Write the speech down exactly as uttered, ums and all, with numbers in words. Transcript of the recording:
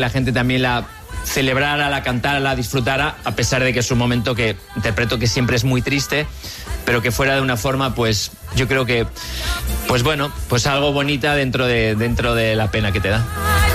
la gente también la celebrara, la cantara, la disfrutara, a pesar de que es un momento que interpreto que siempre es muy triste, pero que fuera de una forma, pues yo creo que, pues bueno, pues algo bonita dentro de, dentro de la pena que te da.